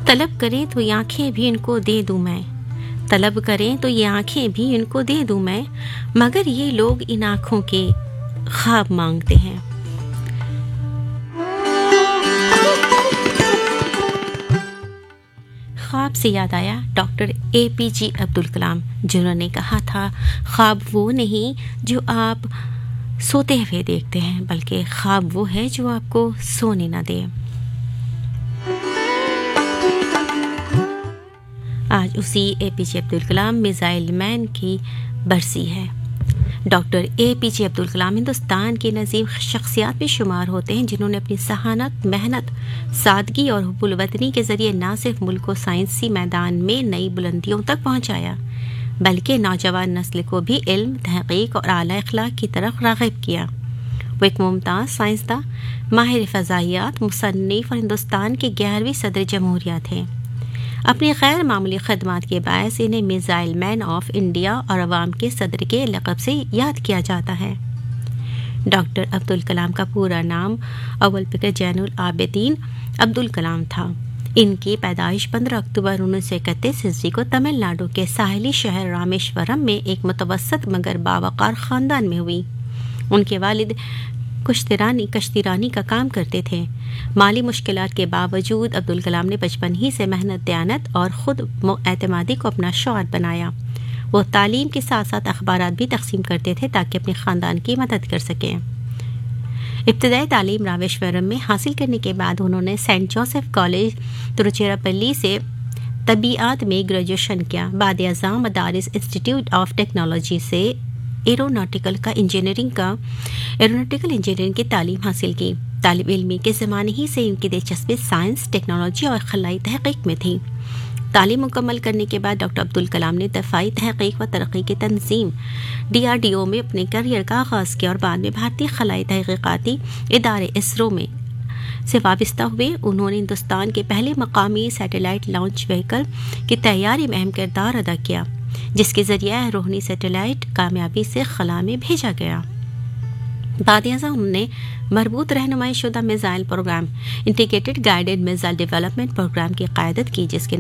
طلب کریں تو یہ آنکھیں بھی ان کو دے دوں میں، طلب کریں تو یہ آنکھیں بھی ان کو دے دوں میں، مگر یہ لوگ ان آنکھوں کے خواب مانگتے ہیں۔ خواب سے یاد آیا ڈاکٹر APJ عبدالکلام، جنہوں نے کہا تھا خواب وہ نہیں جو آپ سوتے ہوئے دیکھتے ہیں، بلکہ خواب وہ ہے جو آپ کو سونے نہ دے۔ آج اسی APJ عبدالکلام میزائل مین کی برسی ہے۔ ڈاکٹر APJ عبدالکلام ہندوستان کے نظیم شخصیات میں شمار ہوتے ہیں، جنہوں نے اپنی ذہانت، محنت، سادگی اور حب الوطنی کے ذریعے نہ صرف ملک کو سائنسی میدان میں نئی بلندیوں تک پہنچایا، بلکہ نوجوان نسل کو بھی علم، تحقیق اور اعلیٰ اخلاق کی طرف راغب کیا۔ وہ ایک ممتاز سائنسداں، ماہر فضائیات، مصنف اور ہندوستان کے 11ویں صدر جمہوریہ تھے۔ اپنی غیر معمولی خدمات کے باعث انہیں میزائل مین آف انڈیا اور عوام کے صدر کے لقب سے یاد کیا جاتا ہے۔ ڈاکٹر عبدالکلام کا پورا نام اول فکر زین العابدین عبدالکلام تھا۔ ان کی پیدائش 15 اکتوبر 1931 عیسوی کو تمل ناڈو کے ساحلی شہر رامیشورم میں ایک متوسط مگر باوقار خاندان میں ہوئی۔ ان کے والد کشتی رانی کا کام کرتے تھے۔ مالی مشکلات کے باوجود عبدالکلام نے بچپن ہی سے محنت، دیانت اور خود اعتمادی کو اپنا شعار بنایا۔ وہ تعلیم کے ساتھ ساتھ اخبارات بھی تقسیم کرتے تھے تاکہ اپنے خاندان کی مدد کر سکیں۔ ابتدائی تعلیم رامیشورم میں حاصل کرنے کے بعد انہوں نے سینٹ جوزف کالج تروچیراپلی سے طبیعیات میں گریجویشن کیا۔ بعد ازاں مدارس انسٹیٹیوٹ آف ٹیکنالوجی سے ایروناٹیکل انجینئرنگ کی تعلیم حاصل کی۔ طالب علمی کے زمانے ہی سے ان کی دلچسپی سائنس، ٹیکنالوجی اور خلائی تحقیق میں تھی۔ تعلیم مکمل کرنے کے بعد ڈاکٹر عبدالکلام نے دفاعی تحقیق و ترقی کی تنظیم DRDO میں اپنے کیریئر کا آغاز کیا اور بعد میں بھارتی خلائی تحقیقاتی ادارے ISRO میں سے وابستہ ہوئے۔ انہوں نے ہندوستان کے پہلے مقامی سیٹلائٹ لانچ وہیکل کی تیاری میں اہم کردار ادا کیا، جس کے ذریعے روہنی سیٹلائٹ کامیابی سے خلا میں بھیجا گیا۔ بعد ازاں انہوں نے مربوط رہنمائی شدہ missile programme integrated guided missile development programme کی قیادت کی، جس کے